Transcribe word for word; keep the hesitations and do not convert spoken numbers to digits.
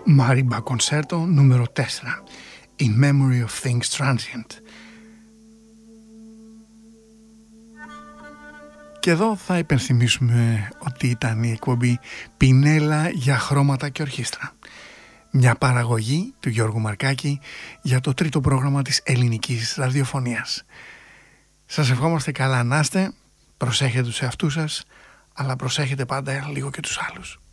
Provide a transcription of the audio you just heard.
Marimba Concerto νούμερο τέσσερα, In Memory of Things Transient. Και εδώ θα υπενθυμίσουμε ότι ήταν η εκπομπή Πινέλα για χρώματα και ορχήστρα. Μια παραγωγή του Γιώργου Μαρκάκη για το τρίτο πρόγραμμα της ελληνικής ραδιοφωνίας. Σας ευχόμαστε καλά να είστε, προσέχετε τους εαυτούς σας, αλλά προσέχετε πάντα λίγο και τους άλλους.